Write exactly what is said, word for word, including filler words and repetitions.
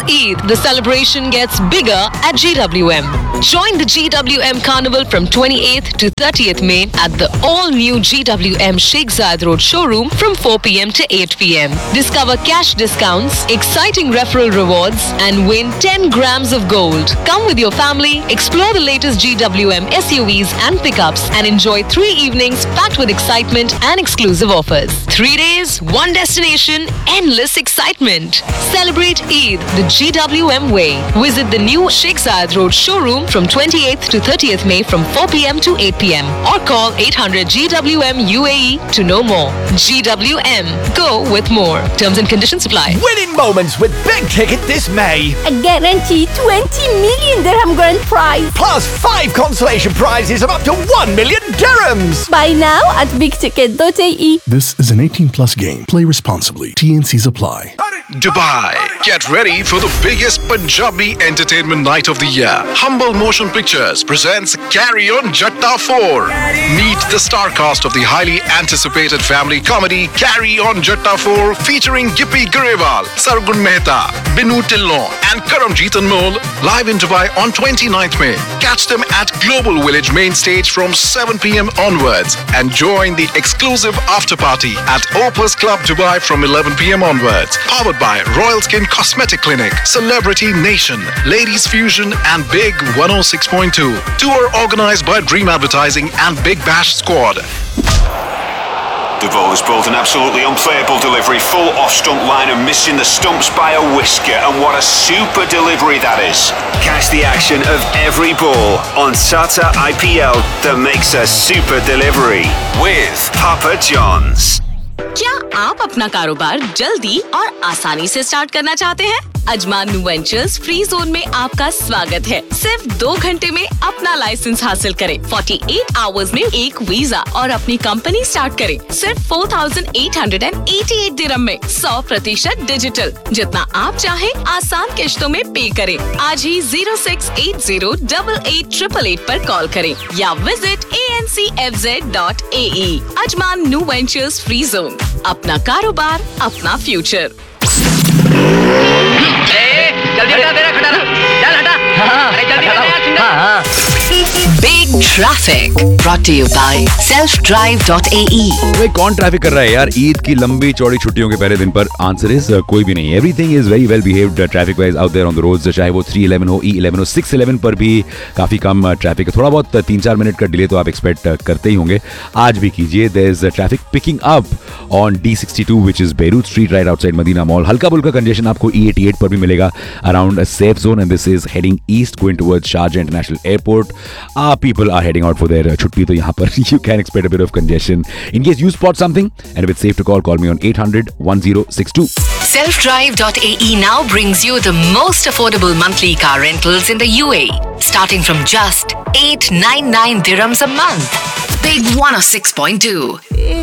Eid, the celebration gets bigger at G W M. Join the G W M Carnival from twenty-eighth to thirtieth May at the all-new G W M Sheikh Zayed Road showroom from four p.m. to eight p.m. Discover cash discounts, exciting referral rewards, and win ten grams of gold. Come with your family, explore the latest G W M S U Vs and pickups, and enjoy three evenings packed with excitement and exclusive offers. Three days, one destination, endless excitement. Celebrate Eid the G W M way. Visit the new Sheikh Zayed Road showroom from twenty-eighth to thirtieth May from four p.m. to eight p.m. or call eight hundred G W M U A E to know more. G W M. Go with more. Terms and conditions apply. Winning moments with Big Ticket this May. A guaranteed twenty million dirham grand prize. Plus five consolation prizes of up to one million dirhams. Buy now at big ticket dot a e. This is an eighteen plus game. Play responsibly. T N Cs apply. Dubai. Get ready for the biggest Punjabi entertainment night of the year. Humble Motion Pictures presents Carry On Jatta four. Meet the star cast of the highly anticipated family comedy Carry On Jatta four featuring Gippy Grewal, Sargun Mehta, Binu Tillon and Karamjeet Anmol live in Dubai on twenty-ninth May. Catch them at Global Village main stage from seven p.m. onwards and join the exclusive after party at Opus Club Dubai from eleven p.m. onwards. Powered by Royal Skin Cosmetic Clinic, Celebrity Nation, Ladies Fusion and Big one oh six point two. Tour organized by Dream Advertising and Big Bash Squad. Devoe has brought an absolutely unplayable delivery, full off-stump line and missing the stumps by a whisker, and what a super delivery that is. Catch the action of every ball on Tata I P L that makes a super delivery with Papa John's. क्या आप अपना कारोबार जल्दी और आसानी से start करना चाहते हैं? Ajman new ventures free zone में आपका स्वागत है। सिर्फ दो घंटे में अपना लाइसेंस हासिल करें, अड़तालीस आवर्स में एक वीजा और अपनी कंपनी स्टार्ट करें। सिर्फ चार हज़ार आठ सौ अट्ठासी दिरहम में सौ प्रतिशत डिजिटल, जितना आप चाहें आसान किश्तों में पे करें। आज ही zero six eight zero eight eight triple eight पर कॉल करें या visit A N C F Z dot A E. Ajman new ventures free zone, अपना कारोबार अपना फ्यूचर। जल्दी हटा, तेरा खटारा चल हटा। अरे जल्दी हटा। Big Traffic brought to you by self drive dot a e. भाई कौन ट्रैफिक कर रहा है यार ईद की लंबी चौड़ी छुट्टियों के पहले दिन पर? आंसर इज कोई भी नहीं। Everything is very well behaved traffic wise out there on the roads, चाहे वो थ्री इलेवन हो, ई इलेवन हो, सिक्स इलेवन पर भी काफी कम ट्रैफिक है। थोड़ा बहुत तीन चार मिनट का डिले तो आप एक्सपेक्ट करते ही होंगे, आज भी कीजिए। There is traffic picking up on D sixty two which is Beirut street right outside Medina mall. हल्का बुल्का कंजेशन आपको ई एटी एट पर भी मिलेगा around a safe zone, and this is heading east going towards Sharjah international airport. Uh, people are heading out for their uh, छुट्टी, तो यहाँ पर you can expect a bit of congestion. In case you spot something and if it's safe to call, call me on eight hundred one oh six two. self drive dot a e now brings you the most affordable monthly car rentals in the U A E, starting from just eight hundred ninety-nine dirhams a month. Big one oh six point two.